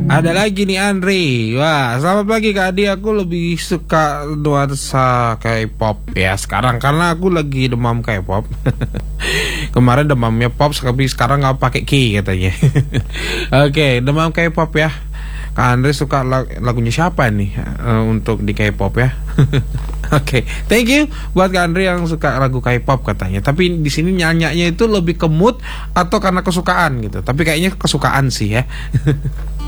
Ada lagi nih Andre. Wah, selamat pagi Kak Adi. Aku lebih suka nuansa K-pop ya sekarang karena aku lagi demam K-pop. Kemarin demamnya pop, tapi sekarang nggak pakai K katanya. Oke, demam K-pop ya. Kak Andre suka lagunya siapa nih untuk di K-pop ya? Oke, thank you buat Kak Andre yang suka lagu K-pop katanya. Tapi di sini nyanyanya itu lebih ke mood atau karena kesukaan gitu. Tapi kayaknya kesukaan sih ya.